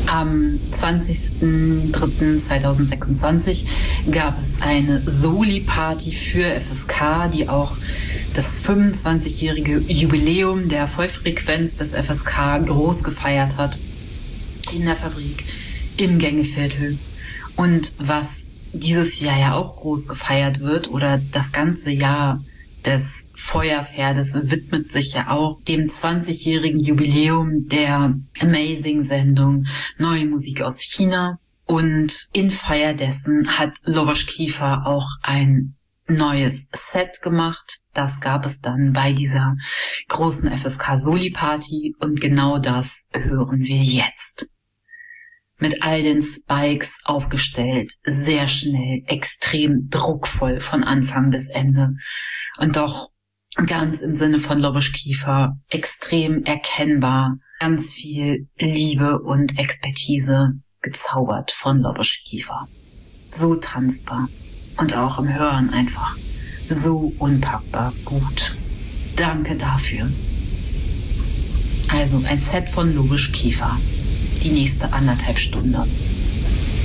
Am 20.03.2026 gab es eine Soli-Party für FSK, die auch das 25-jährige Jubiläum der Vollfrequenz des FSK groß gefeiert hat. In der Fabrik, im Gängeviertel. Und was dieses Jahr ja auch groß gefeiert wird, oder das ganze Jahr des Feuerpferdes, widmet sich ja auch dem 20-jährigen Jubiläum der Amazing-Sendung Neue Musik aus China. Und in Feier dessen hat Lobos Kiefer auch ein neues Set gemacht. Das gab es dann bei dieser großen FSK-Soli-Party und genau das hören wir jetzt. Mit all den Spikes aufgestellt, sehr schnell, extrem druckvoll von Anfang bis Ende. Und doch ganz im Sinne von Lobos Kiefer, extrem erkennbar, ganz viel Liebe und Expertise gezaubert von Lobos Kiefer. So tanzbar und auch im Hören einfach so unpackbar gut. Danke dafür. Also ein Set von Lobos Kiefer. Die nächste 1,5 Stunden.